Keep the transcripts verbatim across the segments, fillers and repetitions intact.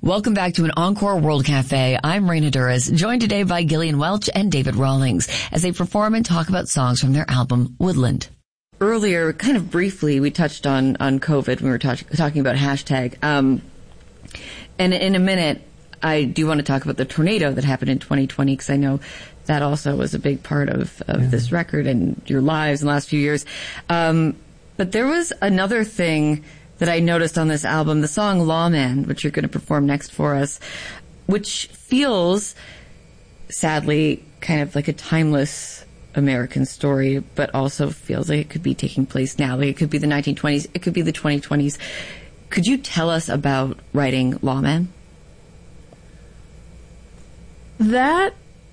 Welcome back to an Encore World Cafe. I'm Raina Duras, joined today by Gillian Welch and David Rawlings as they perform and talk about songs from their album Woodland. Earlier, kind of briefly, we touched on, on COVID when we were talk, talking about hashtag. Um, and in a minute, I do want to talk about the tornado that happened in twenty twenty, because I know that also was a big part of, of yeah. this record and your lives in the last few years. Um, but there was another thing that I noticed on this album, the song Lawman, which you're going to perform next for us, which feels, sadly, kind of like a timeless American story, but also feels like it could be taking place now. Like it could be the nineteen twenties, it could be the twenty twenties. Could you tell us about writing Lawman? That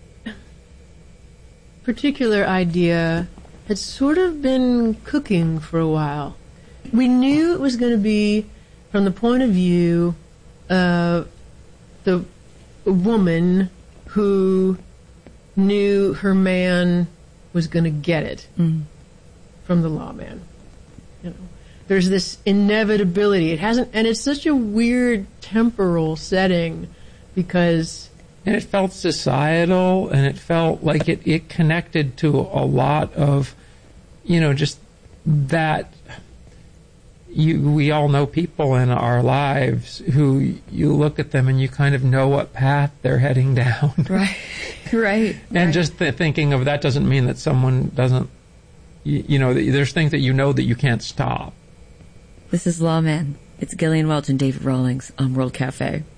particular idea had sort of been cooking for a while. We knew it was going to be from the point of view of the woman who knew her man was going to get it mm. from the lawman. You know, there's this inevitability. It hasn't, and it's such a weird temporal setting because. And it felt societal, and it felt like it, it connected to a lot of, you know, just that. You, we all know people in our lives who you look at them and you kind of know what path they're heading down. Right, right. And right. just the thinking of that doesn't mean that someone doesn't, you, you know, there's things that you know that you can't stop. This is Lawman. It's Gillian Welch and David Rawlings on World Cafe.